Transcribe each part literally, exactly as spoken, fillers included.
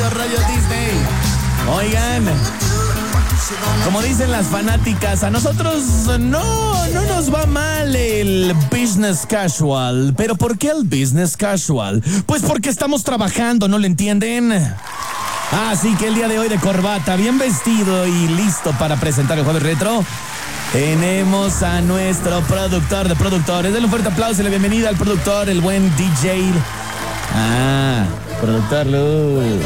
Radio Disney. Oigan, como dicen las fanáticas, a nosotros no, no nos va mal el business casual. ¿Pero por qué el business casual? Pues porque estamos trabajando, ¿no lo entienden? Así que el día de hoy de corbata, bien vestido y listo para presentar el Jueves Retro, tenemos a nuestro productor de productores. Denle un fuerte aplauso y la bienvenida al productor, el buen D J. Ah, productor Luz.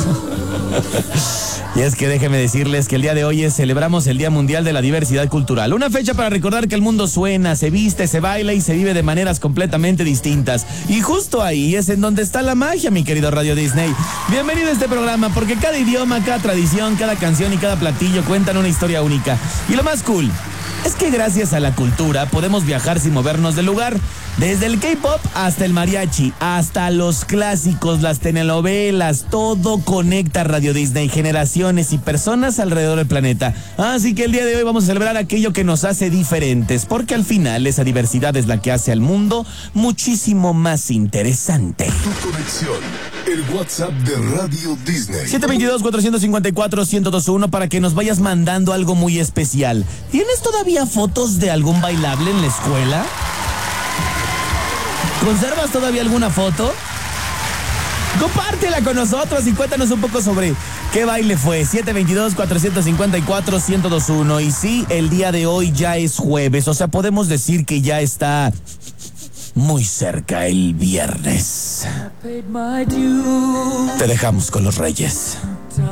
Y es que déjenme decirles que el día de hoy es, celebramos el Día Mundial de la Diversidad Cultural. Una fecha para recordar que el mundo suena, se viste, se baila y se vive de maneras completamente distintas. Y justo ahí es en donde está la magia, mi querido Radio Disney. Bienvenido a este programa, porque cada idioma, cada tradición, cada canción y cada platillo cuentan una historia única. Y lo más cool es que gracias a la cultura podemos viajar sin movernos del lugar. Desde el K-pop hasta el mariachi, hasta los clásicos, las telenovelas, todo conecta Radio Disney, generaciones y personas alrededor del planeta. Así que el día de hoy vamos a celebrar aquello que nos hace diferentes, porque al final esa diversidad es la que hace al mundo muchísimo más interesante. Tu conexión, el WhatsApp de Radio Disney. siete dos dos, cuatro cinco cuatro, uno cero dos uno para que nos vayas mandando algo muy especial. ¿Tienes todavía fotos de algún bailable en la escuela? ¿Conservas todavía alguna foto? Compártela con nosotros y cuéntanos un poco sobre qué baile fue. siete dos dos, cuatro cinco cuatro, uno cero dos uno. Y sí, el día de hoy ya es jueves, o sea, podemos decir que ya está muy cerca el viernes. Te dejamos con los Reyes.